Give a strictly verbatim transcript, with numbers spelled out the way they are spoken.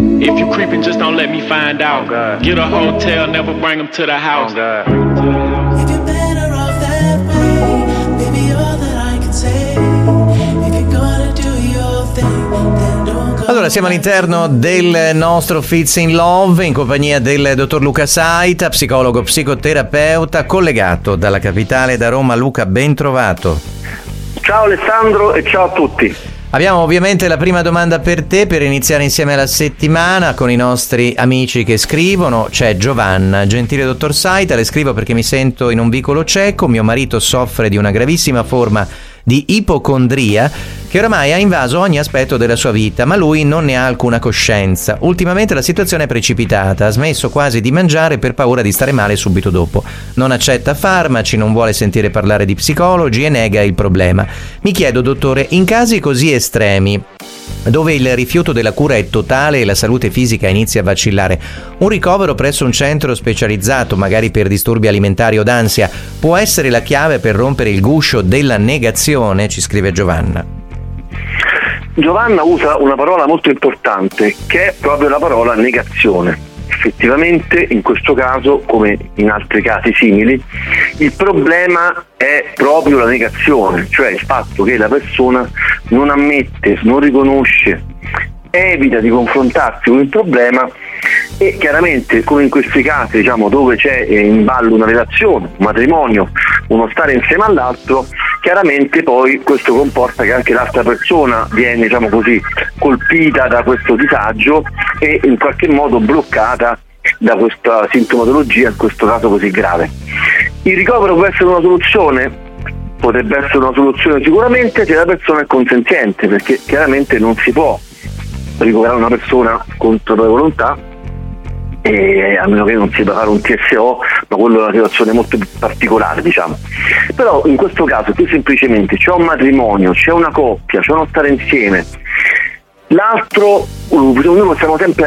If you creeping, just don't let me find out. Oh, get a hotel, never bring them to the house. Oh, if you're better off that way, maybe all that I can say. If you're gonna do your thing, then don't go. Allora, siamo all'interno del nostro Fits in Love in compagnia del dottor Luca Saita, psicologo psicoterapeuta, collegato dalla capitale, da Roma. Luca, ben trovato. Ciao Alessandro e ciao a tutti. Abbiamo ovviamente la prima domanda per te per iniziare insieme la settimana con i nostri amici che scrivono. C'è Giovanna: gentile dottor Saita, le scrivo perché mi sento in un vicolo cieco, mio marito soffre di una gravissima forma di ipocondria che oramai ha invaso ogni aspetto della sua vita, ma lui non ne ha alcuna coscienza. Ultimamente la situazione è precipitata, ha smesso quasi di mangiare per paura di stare male subito dopo. Non accetta farmaci, non vuole sentire parlare di psicologi e nega il problema. Mi chiedo, dottore, in casi così estremi, dove il rifiuto della cura è totale e la salute fisica inizia a vacillare, un ricovero presso un centro specializzato, magari per disturbi alimentari o d'ansia, può essere la chiave per rompere il guscio della negazione? Ci scrive Giovanna. Giovanna usa una parola molto importante, che è proprio la parola negazione. Effettivamente in questo caso, come in altri casi simili, il problema è proprio la negazione, cioè il fatto che la persona non ammette, non riconosce, evita di confrontarsi con il problema e chiaramente, come in questi casi, diciamo, dove c'è in ballo una relazione, un matrimonio, uno stare insieme all'altro, chiaramente poi questo comporta che anche l'altra persona viene, diciamo così, colpita da questo disagio e in qualche modo bloccata da questa sintomatologia, in questo caso così grave. Il ricovero può essere una soluzione? Potrebbe essere una soluzione sicuramente se la persona è consenziente, perché chiaramente non si può ricoverare una persona contro la volontà, e a meno che non si debba fare un T S O, ma quello è una situazione molto più particolare, diciamo. Però in questo caso più semplicemente c'è un matrimonio, c'è una coppia, c'è uno stare insieme. L'altro, noi possiamo sempre